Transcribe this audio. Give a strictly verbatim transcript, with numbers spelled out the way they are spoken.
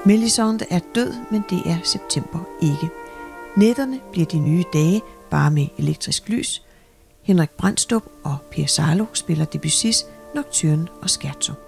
Melisande er død, men det er September ikke. Nætterne bliver de nye dage, bare med elektrisk lys. Henrik Branstrup og Per Sarlo spiller Debussys Nocturne og Scherzo.